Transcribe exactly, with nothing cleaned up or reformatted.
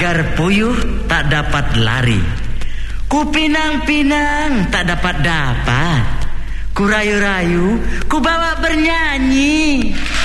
Pagar puyuh tak dapat lari, ku pinang-pinang tak dapat dapat, ku rayu-rayu, ku bawa bernyanyi.